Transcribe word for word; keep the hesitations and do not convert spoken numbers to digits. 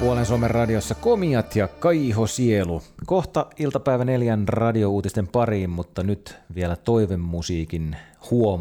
Puolen Suomen radiossa Komiat ja Kaiho Sielu. Kohta iltapäivä neljän radiouutisten pariin, mutta nyt vielä toivemusiikin huom